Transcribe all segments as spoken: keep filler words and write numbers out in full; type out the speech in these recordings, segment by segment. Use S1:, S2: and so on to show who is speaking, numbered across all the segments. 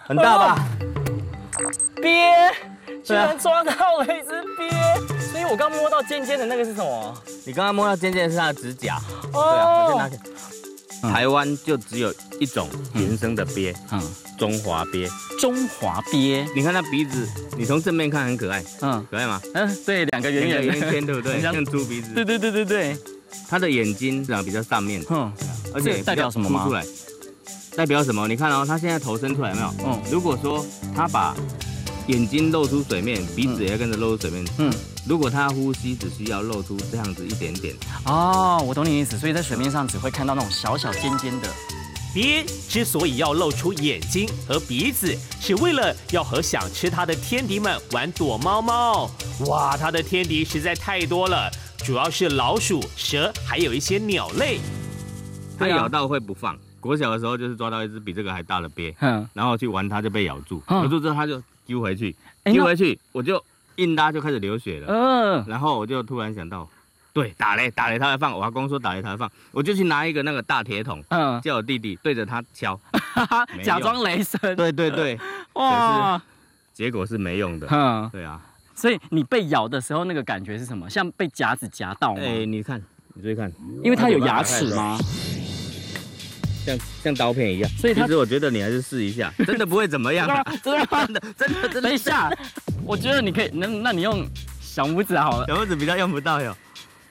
S1: 很大吧？
S2: 鳖，居然抓到了一只鳖，所以我刚摸到尖尖的那个是什么？
S1: 你刚刚摸到尖尖的是它的指甲。
S2: 哦，
S1: 对啊，我先拿起来。台湾就只有一种原生的鳖，嗯，中华鳖。
S2: 中华鳖，
S1: 你看它鼻子，你从正面看很可爱，嗯，可爱吗？
S2: 嗯，对，两个圆圆
S1: 圆圈，对不对？像猪鼻子。
S2: 对对对对对。
S1: 它的眼睛长比较上面，嗯，而且
S2: 代表什么吗？
S1: 出来，代表什么？你看哦，它现在头伸出来有没有？嗯，如果说它把眼睛露出水面，鼻子也要跟着露出水面，嗯，如果它呼吸只需要露出这样子一点点。
S2: 哦，我懂你意思，所以在水面上只会看到那种小小尖尖的。
S3: 鳖之所以要露出眼睛和鼻子，是为了要和想吃它的天敌们玩躲猫猫。哇，它的天敌实在太多了，主要是老鼠、蛇，还有一些鸟类。
S1: 它咬到会不放。国小的时候就是抓到一只比这个还大的鳖，嗯，然后去玩它就被咬住，咬住之后它就丢回去，丢回去我就硬拉就开始流血了，嗯，然后我就突然想到。对，打雷打雷他会放，我阿公说打雷他会放，我就去拿一个那个大铁桶，嗯，叫我弟弟对着他敲，
S2: 假装雷声。
S1: 对对对，哇，结果是没用的，嗯，对啊。
S2: 所以你被咬的时候那个感觉是什么？像被夹子夹到吗？
S1: 哎，你看，你注意看，
S2: 因为它有牙齿吗？
S1: 像像刀片一样，所以其实我觉得你还是试一下，真的不会怎么样，
S2: 真的真的真的真的。等一下，我觉得你可以，那那你用小拇指好了，
S1: 小拇指比较用不到哟。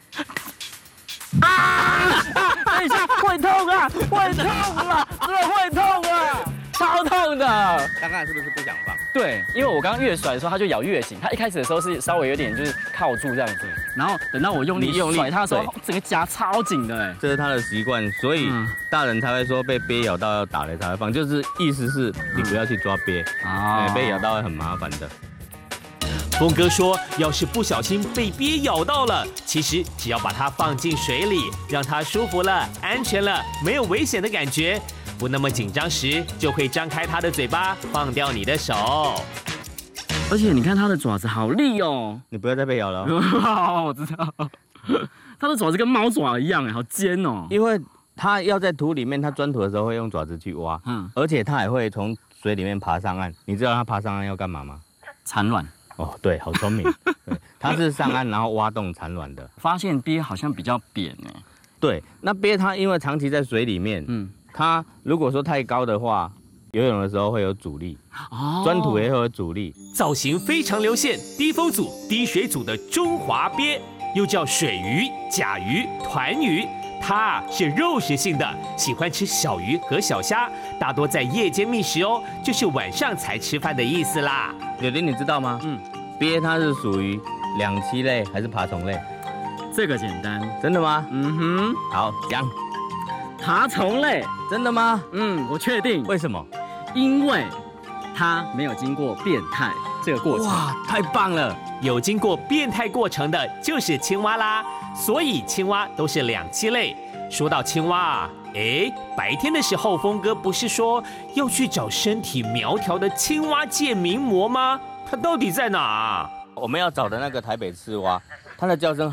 S2: 啊！等一下，会痛啊，会痛啊，真的会痛啊，超痛的。
S1: 刚刚是不是不想放？
S2: 对，因为我刚刚越甩的时候，它就咬越紧。它一开始的时候是稍微有点就是靠住这样子，然后等到我用力用力甩它的时候，整个夹超紧的哎。
S1: 这是它的习惯，所以大人才会说被鳖咬到要打雷才会放，就是意思是你不要去抓鳖啊，被咬到会很麻烦的。
S3: 峰哥说，要是不小心被鳖咬到了，其实只要把它放进水里，让它舒服了、安全了、没有危险的感觉，不那么紧张时，就会张开它的嘴巴，放掉你的手。
S2: 而且你看它的爪子好利哦，
S1: 你不要再被咬了。
S2: 我知道，它的爪子跟猫爪一样哎，好尖哦。
S1: 因为它要在土里面，它钻土的时候会用爪子去挖，嗯，而且它还会从水里面爬上岸。你知道它爬上岸要干嘛吗？
S2: 产卵。
S1: 哦，对，好聪明。对，它是上岸然后挖洞产卵的。
S2: 发现鳖好像比较扁哎。
S1: 对，那鳖它因为长期在水里面，嗯，它如果说太高的话，游泳的时候会有阻力，哦，钻土也会有阻力。
S3: 造型非常流线，低风组、低水组的中华鳖，又叫水鱼、甲鱼、团鱼。它是肉食性的，喜欢吃小鱼和小虾，大多在夜间觅食哦，就是晚上才吃饭的意思啦。
S1: 柳丁，你知道吗？嗯，鳖它是属于两栖类还是爬虫类？
S2: 这个简单。
S1: 真的吗？
S2: 嗯哼。
S1: 好，讲。
S2: 爬虫类。
S1: 真的吗？
S2: 嗯，我确定。
S1: 为什么？
S2: 因为它没有经过变态这个过程。
S1: 哇，太棒了！
S3: 有经过变态过程的就是青蛙啦，所以青蛙都是两栖类。说到青蛙啊，哎，白天的时候，峰哥不是说要去找身体苗条的青蛙界名模吗？它到底在哪？
S1: 我们要找的那个台北赤蛙，它的叫声